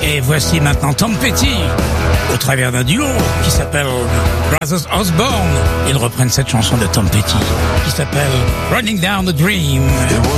Et voici maintenant Tom Petty, au travers d'un duo qui s'appelle Brothers Osborne. Ils reprennent cette chanson de Tom Petty, qui s'appelle Running Down the Dream.